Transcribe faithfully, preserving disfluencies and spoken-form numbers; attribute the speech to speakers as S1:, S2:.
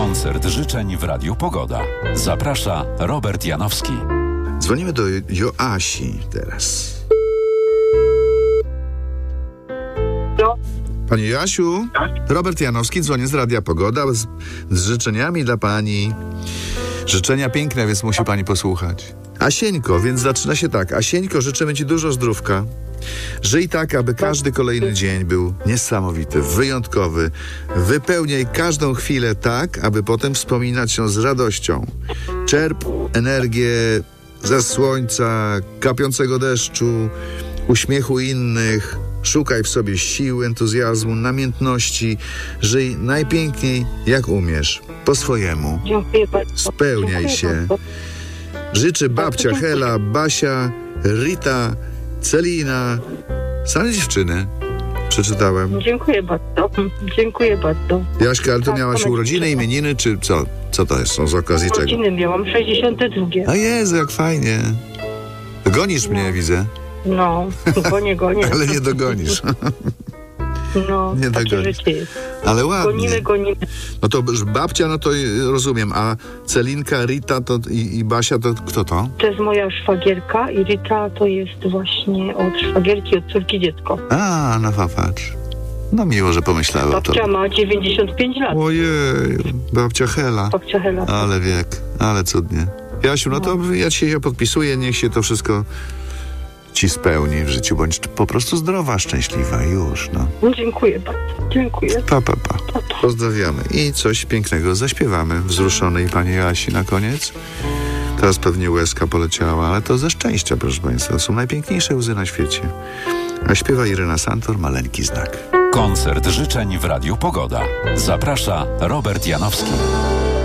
S1: Koncert życzeń w Radiu Pogoda. Zaprasza Robert Janowski.
S2: Dzwonimy do Joasi teraz. Pani Joasiu, Robert Janowski, dzwonię z Radia Pogoda z, z życzeniami dla pani. Życzenia piękne, więc musi pani posłuchać. Asieńko, więc zaczyna się tak. Asieńko, życzymy ci dużo zdrówka. Żyj tak, aby każdy kolejny dzień był niesamowity, wyjątkowy. Wypełniaj każdą chwilę tak, aby potem wspominać ją z radością. Czerp energię ze słońca, kapiącego deszczu, uśmiechu innych. Szukaj w sobie sił, entuzjazmu, namiętności. Żyj najpiękniej, jak umiesz. Po swojemu.
S3: Dziękuję bardzo.
S2: Spełniaj
S3: Dziękuję
S2: się.
S3: bardzo.
S2: Życzy babcia Hela, Basia, Rita, Celina. Same dziewczyny. Przeczytałem.
S3: Dziękuję bardzo. Dziękuję bardzo.
S2: Jaśka, ale to
S3: Tak,
S2: miałaś
S3: same
S2: urodziny,
S3: dziewczyny.
S2: imieniny, czy co? Co to jest? Są z okazji czego?
S3: Urodziny miałam, sześćdziesiąte drugie.
S2: A Jezu, jak fajnie. Gonisz mnie, widzę.
S3: No, gonię, gonię.
S2: Ale nie dogonisz.
S3: No,
S2: nie
S3: takie
S2: dogonisz.
S3: życie jest.
S2: Ale ładnie.
S3: Gonimy, gonimy.
S2: No to już babcia, no to rozumiem. A Celinka, Rita to i, i Basia, to kto to?
S3: To jest moja szwagierka i Rita to jest właśnie od szwagierki, od córki dziecko.
S2: A, no popatrz. No miło, że pomyślały o to.
S3: Babcia ma dziewięćdziesiąt pięć lat.
S2: Ojej, babcia Hela.
S3: Babcia Hela.
S2: Ale wiek, ale cudnie. Jasiu, no to ja ci się podpisuję, niech się to wszystko ci spełni w życiu. Bądź po prostu zdrowa, szczęśliwa i już, no.
S3: No, dziękuję bardzo. Dziękuję.
S2: Pa, pa, pa. Pozdrawiamy. I coś pięknego zaśpiewamy wzruszonej pani Joasi na koniec. Teraz pewnie łezka poleciała, ale to ze szczęścia, proszę państwa. To są najpiękniejsze łzy na świecie. A śpiewa Irena Santor, Maleńki znak.
S1: Koncert życzeń w Radiu Pogoda. Zaprasza Robert Janowski.